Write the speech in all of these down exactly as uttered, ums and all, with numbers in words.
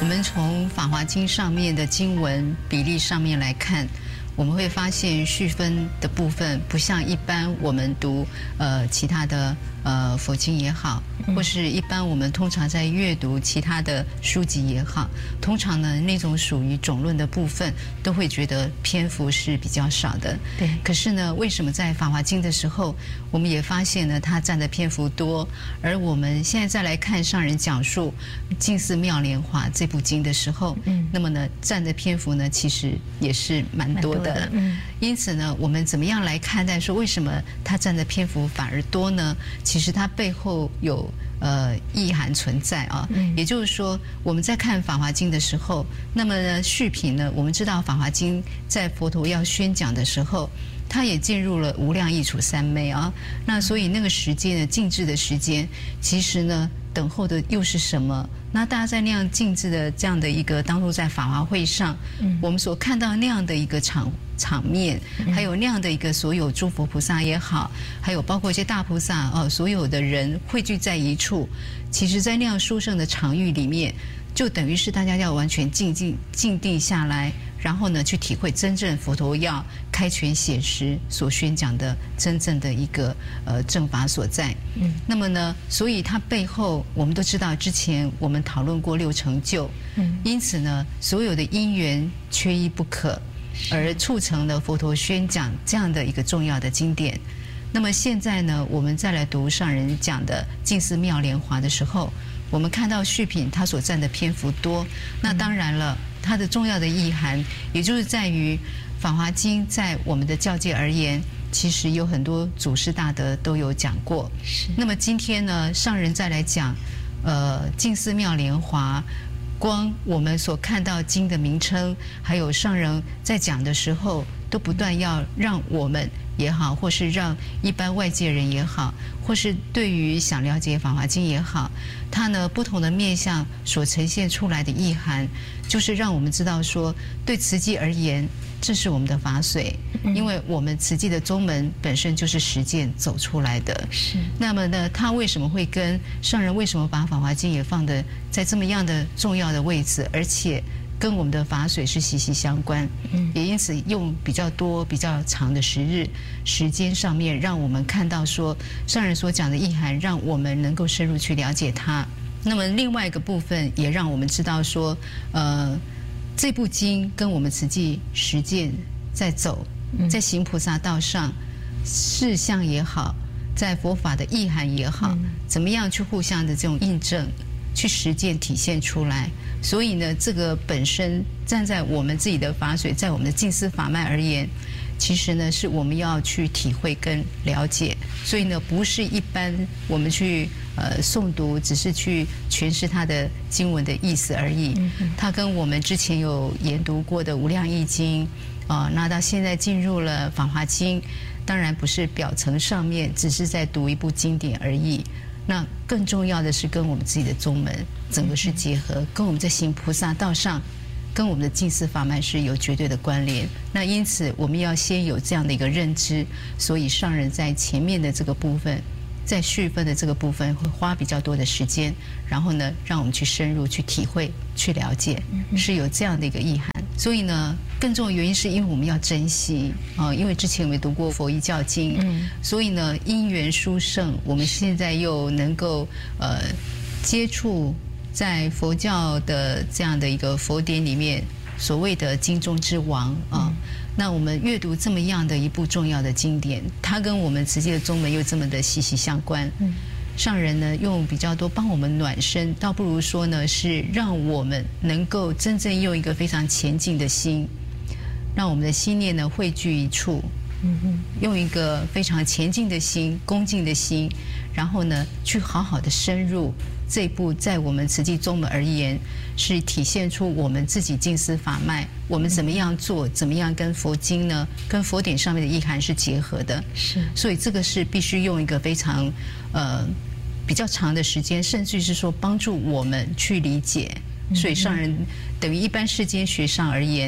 们从《法华经》上面的经文比例上面来看，我们会发现序分的部分不像一般我们读呃其他的呃佛经也好，或是一般我们通常在阅读其他的书籍也好，通常呢那种属于总论的部分都会觉得篇幅是比较少的。 对。 可是呢，为什么在《法华经》的时候，我们也发现呢它占的篇幅多，而我们现在再来看上人讲述《净寺妙莲华》这部经的时候，嗯，那么呢占的篇幅呢其实也是蛮多的。嗯，因此呢，我们怎么样来看待说为什么它占的篇幅反而多呢？其实它背后有呃意涵存在啊。嗯，也就是说，我们在看《法华经》的时候，那么呢续品呢，我们知道《法华经》在佛陀要宣讲的时候，它也进入了无量易处三昧啊。那所以那个时间呢，静置的时间，其实呢，等候的又是什么？那大家在那样静置的这样的一个当初在法华会上，嗯，我们所看到那样的一个场场面，还有那样的一个所有诸佛菩萨也好，还有包括一些大菩萨哦，所有的人汇聚在一处，其实在那样殊胜的场域里面，就等于是大家要完全静静静定下来，然后呢去体会真正佛陀要开权显实所宣讲的真正的一个呃正法所在。嗯，那么呢，所以它背后我们都知道，之前我们讨论过六成就，嗯，因此呢，所有的因缘缺一不可，而促成了佛陀宣讲这样的一个重要的经典。那么现在呢，我们再来读上人讲的《净寺妙莲华》的时候，我们看到续品它所占的篇幅多，那当然了，它的重要的意涵，也就是在于《法华经》在我们的教界而言，其实有很多祖师大德都有讲过。那么今天呢，上人再来讲，呃，《净寺妙莲华》。光我们所看到经的名称，还有上人在讲的时候，都不断要让我们也好，或是让一般外界人也好，或是对于想了解《法华经》也好，它呢不同的面向所呈现出来的意涵，就是让我们知道说，对慈济而言，这是我们的法髓，因为我们慈济的宗门本身就是实践走出来的。是。那么呢，它为什么会跟上人为什么把《法华经》也放的在这么样的重要的位置，而且跟我们的法髓是息息相关？嗯，也因此用比较多、比较长的时日时间上面，让我们看到说上人所讲的意涵，让我们能够深入去了解它。那么另外一个部分，也让我们知道说，呃。这部经跟我们慈济实践在走，在行菩萨道上，事项也好，在佛法的意涵也好，怎么样去互相的这种印证，去实践体现出来。所以呢，这个本身站在我们自己的法髓，在我们的净思法脉而言，其实呢是我们要去体会跟了解。所以呢，不是一般我们去呃诵读，只是去诠释它的经文的意思而已。它跟我们之前有研读过的《无量易经》啊，那到现在进入了《法华经》，当然不是表层上面只是在读一部经典而已。那更重要的是跟我们自己的宗门整个是结合，跟我们在行菩萨道上，跟我们的净思法脉是有绝对的关联。那因此我们要先有这样的一个认知，所以上人在前面的这个部分，在续分的这个部分会花比较多的时间，然后呢，让我们去深入去体会、去了解，是有这样的一个意涵。所以呢，更重要的原因是因为我们要珍惜啊、呃，因为之前我们读过佛遗教经，嗯，所以呢，因缘殊胜，我们现在又能够呃接触在佛教的这样的一个佛典里面所谓的经中之王啊。嗯，那我们阅读这么样的一部重要的经典，它跟我们慈济的宗门又这么的息息相关。嗯，上人呢用比较多帮我们暖身，倒不如说呢是让我们能够真正用一个非常前进的心，让我们的心念呢汇聚一处。嗯嗯，用一个非常前进的心、恭敬的心，然后呢去好好的深入这一部，在我们慈济宗门而言，是体现出我们自己净思法脉，我们怎么样做，怎么样跟佛经呢，跟佛典上面的意涵是结合的。是，所以这个是必须用一个非常呃比较长的时间，甚至是说帮助我们去理解。所以上人等于一般世间学上而言，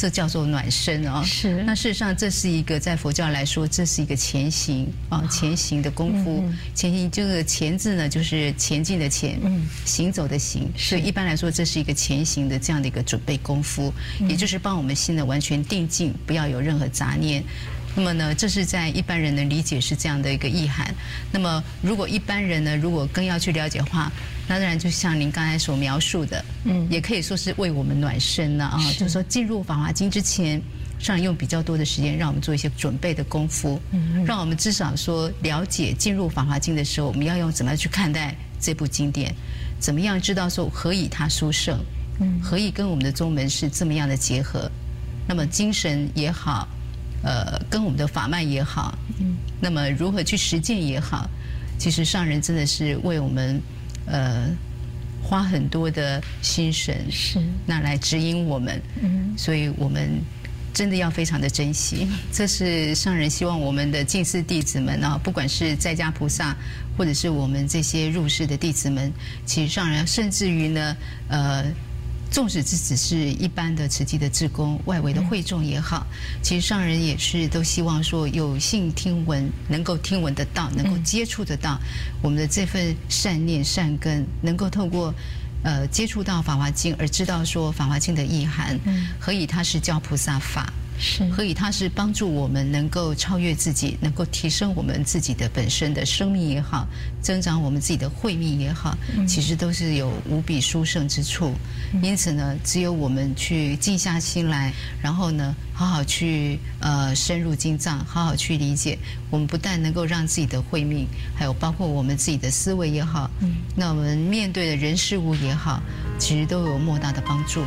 这叫做暖身啊。 是。 那事实上，这是一个在佛教来说，这是一个前行啊，前行的功夫。嗯、前行这个前字呢，就是前进的前，嗯，行走的行。所以一般来说，这是一个前行的这样的一个准备功夫，嗯、也就是帮我们心呢完全定静，不要有任何杂念。那么呢，这是在一般人的理解是这样的一个意涵。那么，如果一般人呢，如果更要去了解的话，那当然就像您刚才所描述的，嗯，也可以说是为我们暖身了啊。就是说，进入《法华经》之前，上人用比较多的时间让我们做一些准备的功夫，嗯，让我们至少说了解进入《法华经》的时候，我们要用怎么样去看待这部经典，怎么样知道说何以它殊胜，嗯，何以跟我们的宗门是这么样的结合，那么精神也好。呃，跟我们的法脉也好，嗯，那么如何去实践也好，其实上人真的是为我们，呃，花很多的心神， 是那来指引我们，嗯，所以我们真的要非常的珍惜。这是上人希望我们的净寺弟子们啊，不管是在家菩萨，或者是我们这些入世的弟子们，其实上人甚至于呢，呃。纵使这只是一般的慈济的志工，外围的会众也好，其实上人也是都希望说有幸听闻，能够听闻得到，能够接触得到我们的这份善念善根，能够透过呃接触到《法华经》而知道说《法华经》的意涵，何以它是教菩萨法。是，何以它是帮助我们能够超越自己，能够提升我们自己的本身的生命也好，增长我们自己的慧命也好，其实都是有无比殊胜之处。因此呢，只有我们去静下心来，然后呢，好好去呃深入经藏，好好去理解，我们不但能够让自己的慧命，还有包括我们自己的思维也好，那我们面对的人事物也好，其实都有莫大的帮助。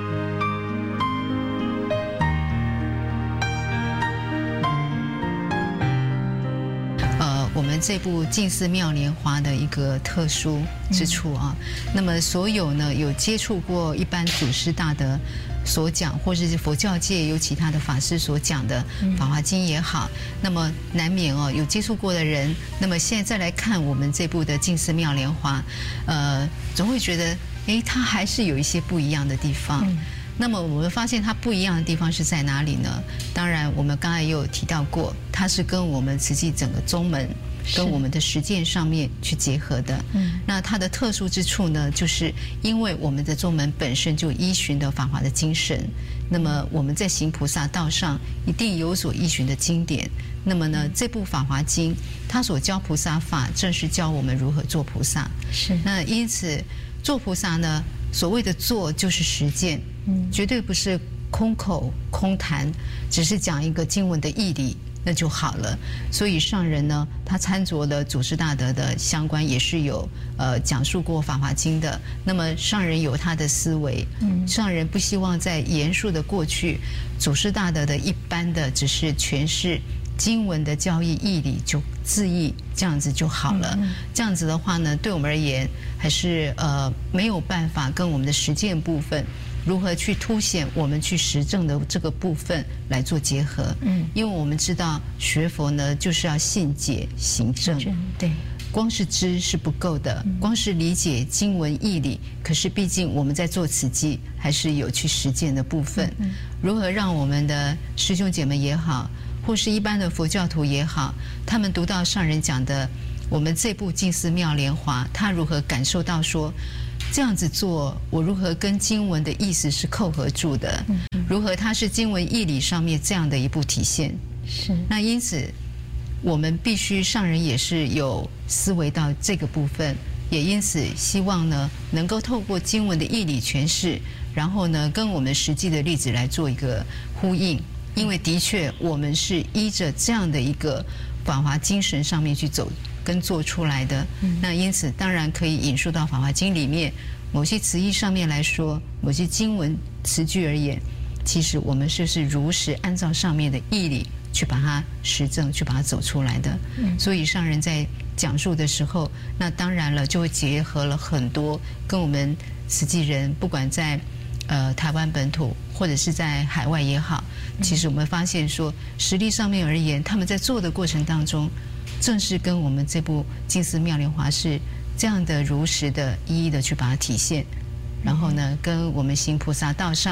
我们这部《净寺妙莲华》的一个特殊之处啊，嗯、那么所有呢有接触过一般祖师大德所讲，或者是佛教界有其他的法师所讲的《法华经》也好，那么难免哦有接触过的人，那么现在再来看我们这部的《净寺妙莲华》，呃，总会觉得，哎，它还是有一些不一样的地方。嗯那么我们发现它不一样的地方是在哪里呢？当然，我们刚才也有提到过，它是跟我们慈济整个宗门、跟我们的实践上面去结合的。嗯，那它的特殊之处呢，就是因为我们的宗门本身就依循的法华的精神，那么我们在行菩萨道上一定有所依循的经典。那么呢，这部《法华经》它所教菩萨法，正是教我们如何做菩萨。是。那因此，做菩萨呢，所谓的做就是实践。嗯，绝对不是空口空谈，只是讲一个经文的义理，那就好了。所以上人呢，他参酌了祖师大德的相关，也是有呃讲述过《法华经》的。那么上人有他的思维，嗯，上人不希望在言述的过去，祖师大德的一般的只是诠释经文的教义义理就字义这样子就好了。嗯、这样子的话呢，对我们而言还是呃没有办法跟我们的实践部分。如何去凸显我们去实证的这个部分来做结合？嗯，因为我们知道学佛呢，就是要信解行证，对，光是知是不够的，光是理解经文义理，可是毕竟我们在做慈济，还是有去实践的部分。嗯，如何让我们的师兄姐妹也好，或是一般的佛教徒也好，他们读到上人讲的我们这部《净寺妙莲华》，他如何感受到说？这样子做，我如何跟经文的意思是扣合住的？如何它是经文义理上面这样的一部体现？是。那因此，我们必须上人也是有思维到这个部分，也因此希望呢，能够透过经文的义理诠释，然后呢，跟我们实际的例子来做一个呼应。因为的确，我们是依着这样的一个法华精神上面去走。跟做出来的，那因此当然可以引述到《法华经》里面某些词义上面来说，某些经文词句而言，其实我们是是如实按照上面的义理去把它实证，去把它走出来的。嗯、所以上人在讲述的时候，那当然了，就会结合了很多跟我们慈济人，不管在呃台湾本土或者是在海外也好，其实我们发现说，实力上面而言，他们在做的过程当中。正是跟我们这部《净寺妙莲华》是这样的如实的一一的去把它体现，然后呢，跟我们行菩萨道上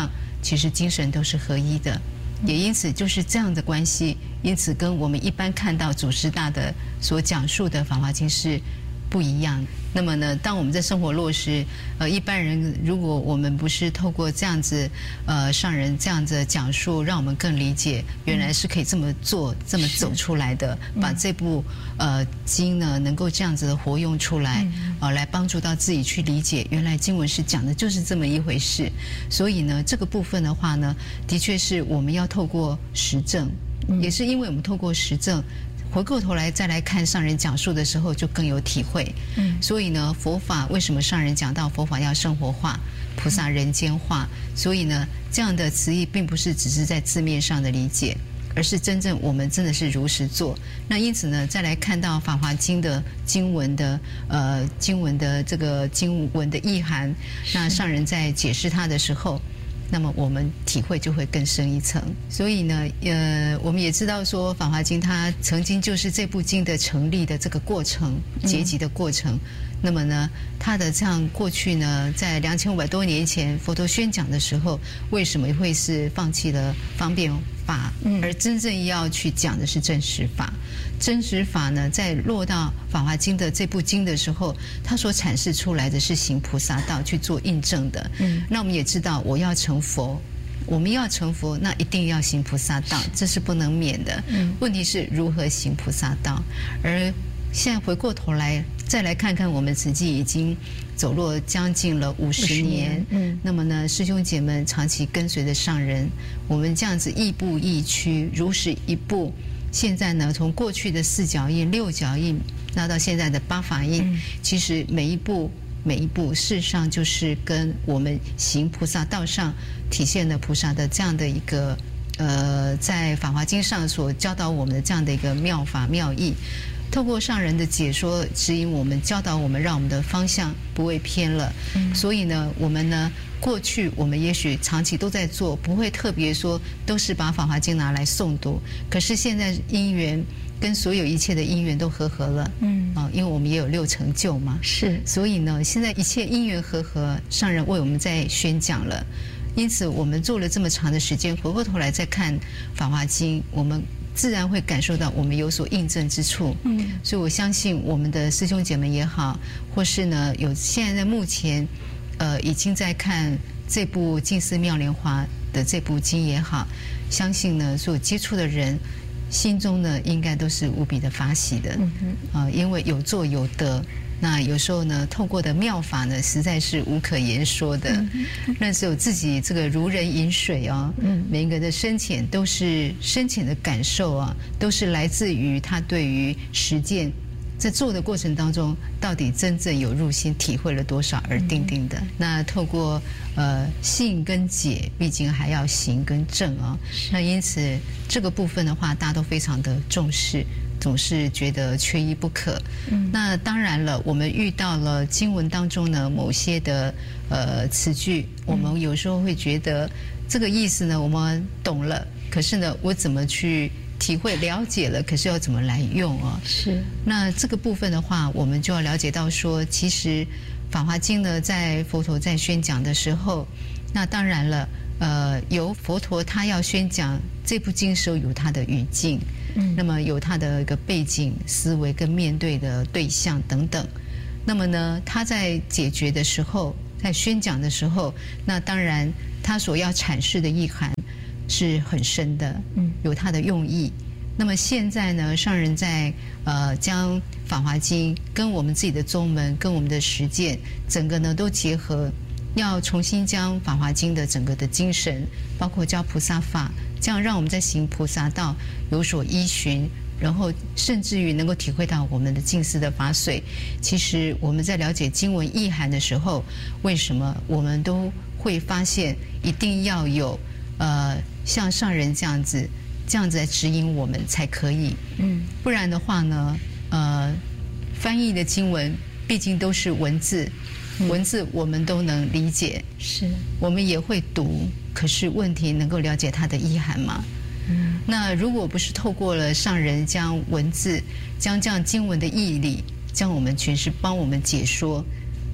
其实精神都是合一的，也因此就是这样的关系，因此跟我们一般看到祖师大的所讲述的《法华经》是不一样。那么呢，当我们在生活落实，呃，一般人如果我们不是透过这样子，呃，上人这样子讲述，让我们更理解，原来是可以这么做、这么走出来的，把这部呃经呢，能够这样子的活用出来，呃，来帮助到自己去理解，原来经文是讲的就是这么一回事。所以呢，这个部分的话呢，的确是我们要透过实证，也是因为我们透过实证。回过头来再来看上人讲述的时候，就更有体会。嗯，所以呢，佛法为什么上人讲到佛法要生活化，菩萨人间化？所以呢，这样的词义并不是只是在字面上的理解，而是真正我们真的是如实做。那因此呢，再来看到《法华经》的经文的呃经文的这个经文的意涵，那上人在解释它的时候，那么我们体会就会更深一层。所以呢，呃，我们也知道说《法华经》它曾经就是这部经的成立的这个过程，结集的过程。嗯、那么呢，它的这样过去呢，在两千五百多年前佛陀宣讲的时候，为什么会是放弃了方便法，而真正要去讲的是真实法？真实法呢，在落到《法华经》的这部经的时候，它所阐释出来的是行菩萨道去做印证的。嗯，那我们也知道，我要成佛，我们要成佛，那一定要行菩萨道，这是不能免的。嗯，问题是如何行菩萨道？而现在回过头来，再来看看我们实际已经走落将近了五十年。嗯，那么呢，师兄姐们长期跟随着上人，我们这样子亦步亦趋，如实一步。现在呢，从过去的四脚印、六脚印，那到现在的八法印，嗯、其实每一步每一步，事实上就是跟我们行菩萨道上体现了菩萨的这样的一个呃，在《法华经》上所教导我们的这样的一个妙法妙义。透过上人的解说指引我们，教导我们，让我们的方向不会偏了。嗯、所以呢，我们呢，过去我们也许长期都在做，不会特别说都是把《法华经》拿来诵读。可是现在因缘跟所有一切的因缘都和合了，嗯啊，因为我们也有六成就嘛，是。所以呢，现在一切因缘和合，上人为我们在宣讲了。因此，我们做了这么长的时间，回过头来再看《法华经》，我们自然会感受到我们有所印证之处。嗯，所以我相信我们的师兄姐妹也好，或是呢有现在在目前，呃已经在看这部《净思妙莲华》的这部经也好，相信呢所有接触的人心中呢应该都是无比的发喜的。嗯哼，啊、呃，因为有做有得。那有时候呢，透过的妙法呢，实在是无可言说的。嗯、那只有自己这个如人饮水啊，嗯、每一个人的深浅都是深浅的感受啊，都是来自于他对于实践在做的过程当中，到底真正有入心体会了多少而定定的。嗯、那透过呃信跟解，毕竟还要行跟证啊。那因此这个部分的话，大家都非常的重视。总是觉得缺一不可。嗯，那当然了，我们遇到了经文当中呢某些的呃词句，我们有时候会觉得这个意思呢我们懂了，可是呢我怎么去体会了解了，可是要怎么来用啊？是。那这个部分的话，我们就要了解到说，其实《法华经》呢，在佛陀在宣讲的时候，那当然了，呃，由佛陀他要宣讲这部经时候有他的语境。嗯，那么有他的一个背景、思维跟面对的对象等等。那么呢，他在解决的时候，在宣讲的时候，那当然他所要阐释的意涵是很深的，嗯，有他的用意。那么现在呢，上人在呃将《法华经》跟我们自己的宗门、跟我们的实践，整个呢都结合，要重新将《法华经》的整个的精神，包括教菩萨法。这样让我们在行菩萨道有所依循，然后甚至于能够体会到我们的净思的法水。其实我们在了解经文意涵的时候，为什么我们都会发现一定要有呃像上人这样子这样子来指引我们才可以。嗯，不然的话呢，呃，翻译的经文毕竟都是文字。文字我们都能理解，是我们也会读，可是问题能够了解它的意涵吗？嗯，那如果不是透过了上人将文字、将这样经文的义理，将我们诠释、帮我们解说，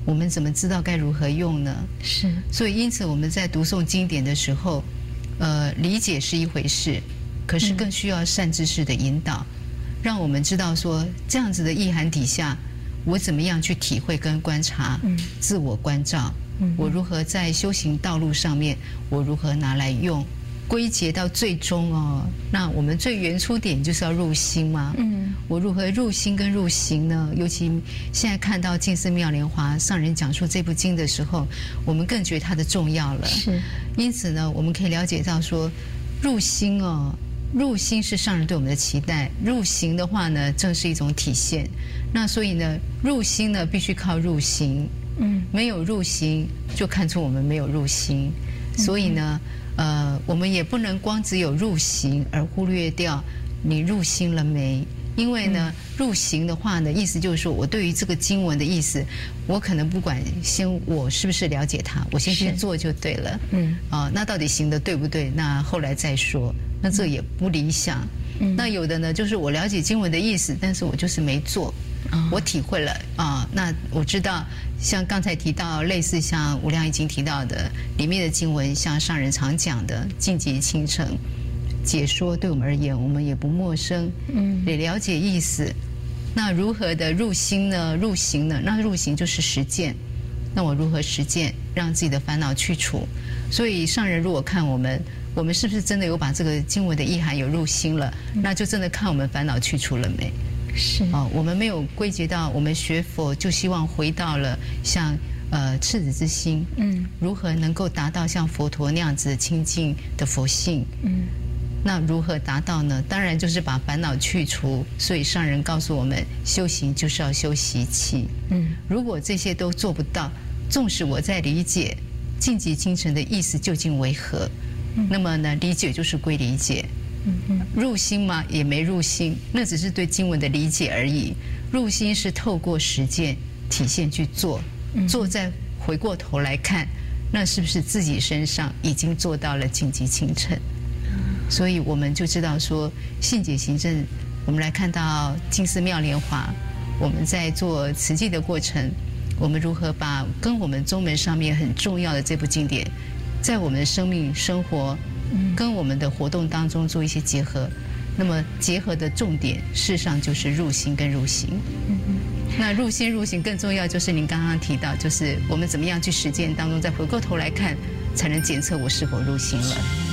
我们怎么知道该如何用呢？ 是。 所以因此我们在读诵经典的时候，呃，理解是一回事，可是更需要善知识的引导，让我们知道说这样子的意涵底下，我怎么样去体会跟观察，自我关照，我如何在修行道路上面，我如何拿来用。归结到最终哦，那我们最原初点就是要入心嘛。嗯，我如何入心跟入行呢？尤其现在看到净思妙莲华上人讲述这部经的时候，我们更觉得它的重要了。 是， 因此呢，我们可以了解到说，入心哦，入心是上人对我们的期待，入行的话呢，正是一种体现。那所以呢，入心呢必须靠入行。嗯，没有入行，就看出我们没有入心。所以呢。呃，我们也不能光只有入行而忽略掉你入心了没？因为呢，入行的话呢，意思就是说我对于这个经文的意思，我可能不管先我是不是了解它，我先去做就对了。嗯，啊、呃，那到底行的对不对？那后来再说，那这也不理想。嗯，那有的呢，就是我了解经文的意思，但是我就是没做。我体会了啊、呃，那我知道，像刚才提到类似像无量易经提到的里面的经文，像上人常讲的净极清澄解说，对我们而言，我们也不陌生，嗯，也了解意思。那如何的入心呢？入行呢？那入行就是实践。那我如何实践，让自己的烦恼去除？所以上人如果看我们，我们是不是真的有把这个经文的意涵有入心了？那就真的看我们烦恼去除了没？ 是哦，我们没有归结到我们学佛就希望回到了像呃赤子之心，嗯，如何能够达到像佛陀那样子清净的佛性，嗯，那如何达到呢？当然就是把烦恼去除。所以上人告诉我们，修行就是要修习气，嗯，如果这些都做不到，纵使我在理解净极清澄的意思究竟为何，嗯、那么呢，理解就是归理解。入心吗？也没入心，那只是对经文的理解而已。入心是透过实践体现去做，做再回过头来看，那是不是自己身上已经做到了净极清澄？所以我们就知道说，信解行证，我们来看到净思妙莲华，我们在做慈济的过程，我们如何把跟我们宗门上面很重要的这部经典，在我们的生命生活。跟我们的活动当中做一些结合，那么结合的重点，事实上就是入心跟入行。那入心入行更重要，就是您刚刚提到，就是我们怎么样去实践当中，再回过头来看，才能检测我是否入心了。